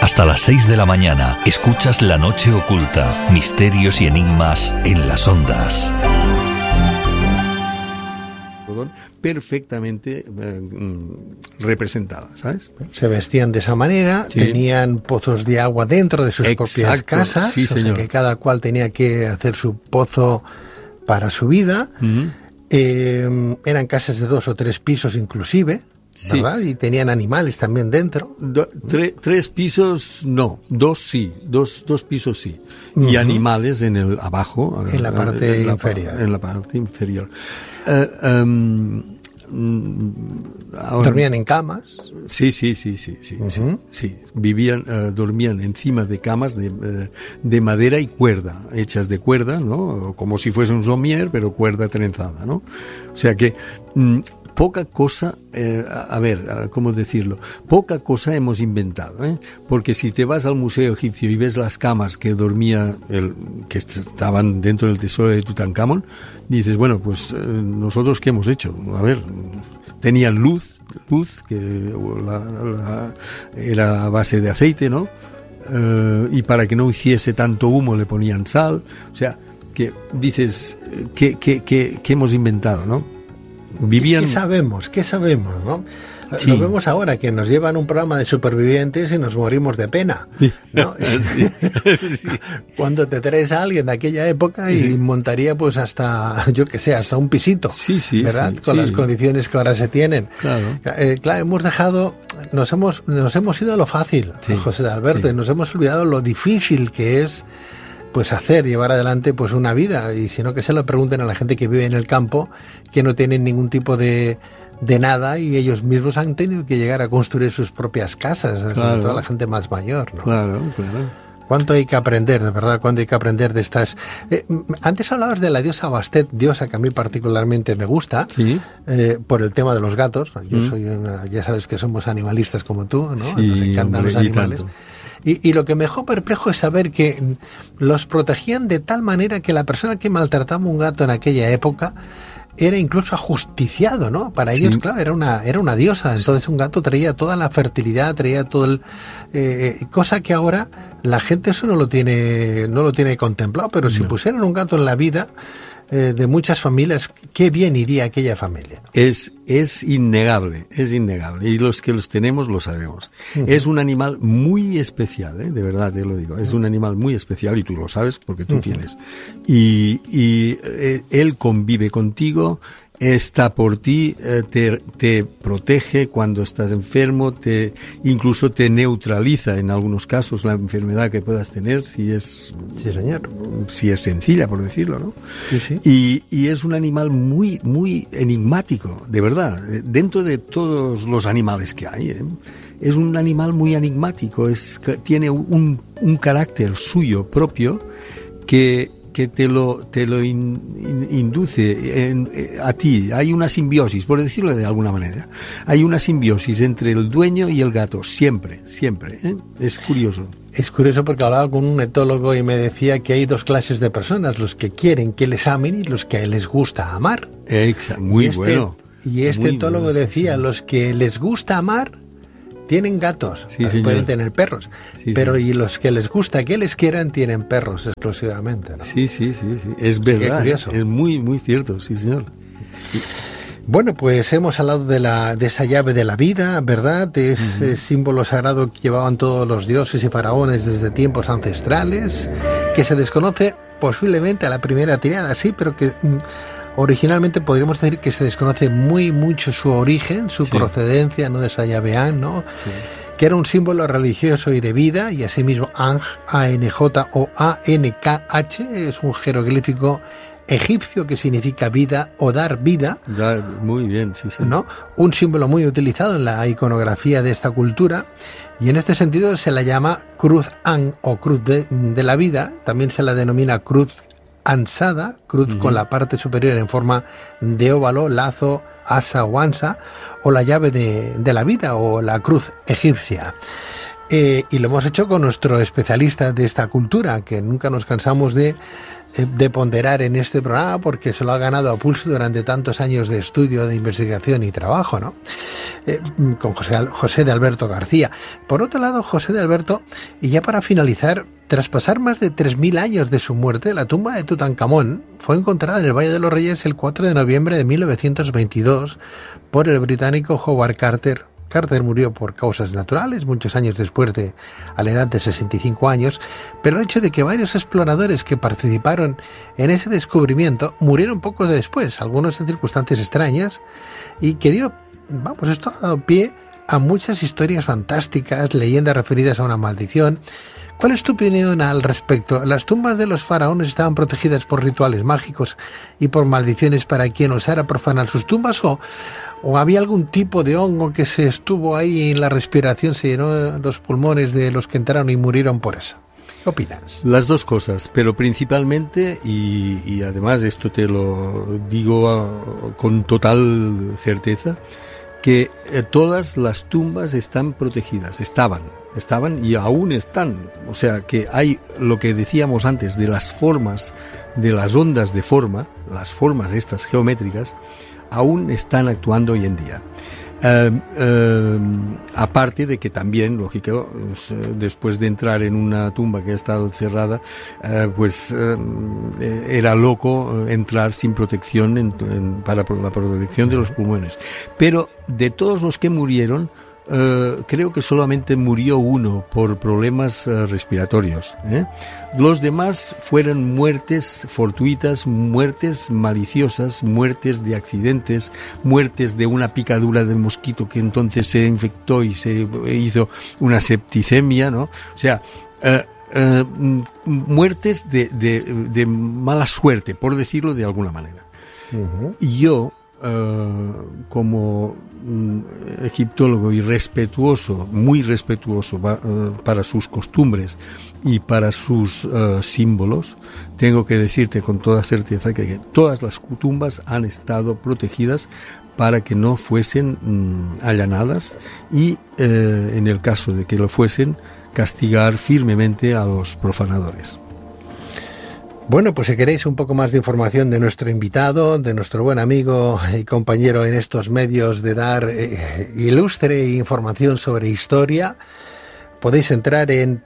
Hasta las 6 de la mañana escuchas La Noche Oculta, misterios y enigmas en las ondas. Perfectamente representada, ¿sabes? Se vestían de esa manera, sí. Tenían pozos de agua dentro de sus propias casas, sí, señor. O sea que cada cual tenía que hacer su pozo para su vida. Uh-huh. Eran casas de 2 o 3 pisos inclusive, ¿verdad? Sí. Y tenían animales también dentro. 3 pisos no, 2 sí, 2 pisos sí. Uh-huh. Y animales en el abajo. En la parte inferior. En la parte inferior. Dormían en camas. Sí. Uh-huh. Sí. Dormían encima de camas de madera y cuerda, hechas de cuerda, ¿no? Como si fuese un somier, pero cuerda trenzada, ¿no? O sea que poca cosa, ¿cómo decirlo? Poca cosa hemos inventado, ¿eh? Porque si te vas al Museo Egipcio y ves las camas que que estaban dentro del tesoro de Tutankamón, dices, bueno, pues nosotros ¿qué hemos hecho? A ver, tenían luz que era a base de aceite, ¿no? Y para que no hiciese tanto humo le ponían sal. O sea, que dices, ¿qué hemos inventado, no? Vivían... ¿Qué sabemos, no? Sí. Lo vemos ahora, que nos llevan un programa de supervivientes y nos morimos de pena, ¿no? Sí. Cuando te traes a alguien de aquella época y montaría pues hasta un pisito, ¿verdad? Con las condiciones que ahora se tienen. Claro, nos hemos ido a lo fácil, José de Alberto, y nos hemos olvidado lo difícil que es pues llevar adelante pues una vida, y si no que se lo pregunten a la gente que vive en el campo, que no tienen ningún tipo de nada, y ellos mismos han tenido que llegar a construir sus propias casas, claro. Sobre todo la gente más mayor, ¿no? Claro. ¿Cuánto hay que aprender, de verdad? ¿Cuánto hay que aprender de estas...? Antes hablabas de la diosa Bastet, diosa que a mí particularmente me gusta, ¿sí? Por el tema de los gatos. Yo ya sabes que somos animalistas como tú, ¿no? Sí, nos encantan los animales. Y lo que me dejó perplejo es saber que los protegían de tal manera que la persona que maltrataba un gato en aquella época era incluso ajusticiado, ¿no? Para ellos, claro, era una diosa. Entonces un gato traía toda la fertilidad, traía todo cosa que ahora la gente eso no lo tiene contemplado, pero si pusieran un gato en la vida de muchas familias, qué bien iría aquella familia. Es innegable, y los que los tenemos lo sabemos. Uh-huh. Es un animal muy especial, de verdad te lo digo, es un animal muy especial y tú lo sabes porque tú tienes. Y él convive contigo, está por ti, te protege cuando estás enfermo, incluso te neutraliza en algunos casos la enfermedad que puedas tener, si es sencilla, por decirlo, ¿no? Sí. Y es un animal muy, muy enigmático, de verdad, dentro de todos los animales que hay, es un animal muy enigmático, tiene un carácter suyo propio que te lo induce a ti. Hay una simbiosis, por decirlo de alguna manera. Hay una simbiosis entre el dueño y el gato, siempre. Es curioso. Es curioso porque hablaba con un etólogo y me decía que hay 2 clases de personas, los que quieren que les amen y los que les gusta amar. Exacto, muy bueno. Y este etólogo decía, los que les gusta amar tienen gatos, pueden tener perros, pero y los que les gusta que les quieran tienen perros exclusivamente, ¿no? Sí, es verdad, es muy, muy cierto, sí señor. Bueno, pues hemos hablado de esa llave de la vida, ¿verdad? De ese símbolo sagrado que llevaban todos los dioses y faraones desde tiempos ancestrales, que se desconoce posiblemente a la primera tirada, sí, pero que originalmente podríamos decir que se desconoce mucho su origen, su procedencia, ¿no? De esa llave An, ¿no? Sí. Que era un símbolo religioso y de vida, y asimismo Anj, A-N-J o A-N-K-H, es un jeroglífico egipcio que significa vida o dar vida. Muy bien, sí. ¿No? Un símbolo muy utilizado en la iconografía de esta cultura, y en este sentido se la llama cruz An o cruz de la vida, también se la denomina cruz ansada, cruz con la parte superior en forma de óvalo, lazo, asa o ansa, o la llave de la vida o la cruz egipcia. y lo hemos hecho con nuestro especialista de esta cultura, que nunca nos cansamos de ponderar en este programa porque se lo ha ganado a pulso durante tantos años de estudio, de investigación y trabajo, ¿no? Con José de Alberto García. Por otro lado, José de Alberto, y ya para finalizar, tras pasar más de 3.000 años de su muerte, la tumba de Tutankamón fue encontrada en el Valle de los Reyes el 4 de noviembre de 1922 por el británico Howard Carter. Carter murió por causas naturales muchos años después, a la edad de 65 años, pero el hecho de que varios exploradores que participaron en ese descubrimiento murieron poco después, algunos en circunstancias extrañas, y que esto ha dado pie a muchas historias fantásticas, leyendas referidas a una maldición. ¿Cuál es tu opinión al respecto? ¿Las tumbas de los faraones estaban protegidas por rituales mágicos y por maldiciones para quien osara profanar sus tumbas, o había algún tipo de hongo que se estuvo ahí en la respiración, se llenó los pulmones de los que entraron y murieron por eso? ¿Qué opinas? Las dos cosas, pero principalmente, y además esto te lo digo con total certeza, que todas las tumbas están protegidas, estaban y aún están. O sea que hay lo que decíamos antes de las formas, de las ondas de forma, las formas estas geométricas, aún están actuando hoy en día. Aparte de que también, lógico, después de entrar en una tumba que ha estado cerrada, era loco entrar sin protección para la protección de los pulmones. Pero de todos los que murieron, creo que solamente murió uno por problemas respiratorios. Los demás fueron muertes fortuitas, muertes maliciosas, muertes de accidentes, muertes de una picadura del mosquito que entonces se infectó y se hizo una septicemia, ¿no? O sea, muertes de mala suerte, por decirlo de alguna manera. Uh-huh. Y yo, como egiptólogo y respetuoso, muy respetuoso para sus costumbres y para sus símbolos, tengo que decirte con toda certeza que todas las tumbas han estado protegidas para que no fuesen allanadas y, en el caso de que lo fuesen, castigar firmemente a los profanadores. Bueno, pues si queréis un poco más de información de nuestro invitado, de nuestro buen amigo y compañero en estos medios de dar ilustre información sobre historia, podéis entrar en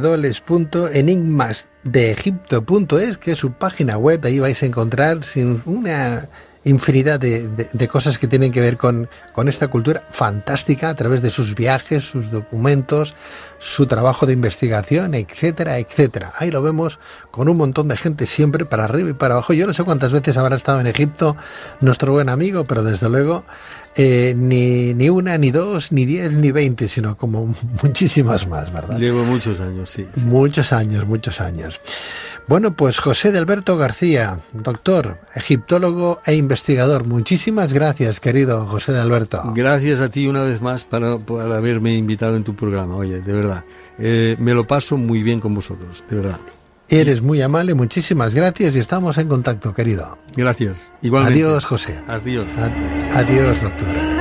www.enigmasdeegipto.es, que es su página web. Ahí vais a encontrar una infinidad de cosas que tienen que ver con esta cultura fantástica a través de sus viajes, sus documentos, su trabajo de investigación, etcétera, etcétera. Ahí lo vemos con un montón de gente siempre para arriba y para abajo. Yo no sé cuántas veces habrá estado en Egipto nuestro buen amigo, pero desde luego ni una, ni dos, ni 10, ni 20, sino como muchísimas más, ¿verdad? Llevo muchos años, sí. Muchos años. Bueno, pues José de Alberto García, doctor, egiptólogo e investigador. Muchísimas gracias, querido José de Alberto. Gracias a ti una vez más por haberme invitado en tu programa. Oye, de verdad, me lo paso muy bien con vosotros, de verdad. Eres muy amable, muchísimas gracias y estamos en contacto, querido. Gracias, igualmente. Adiós, José. Adiós. Adiós, doctor.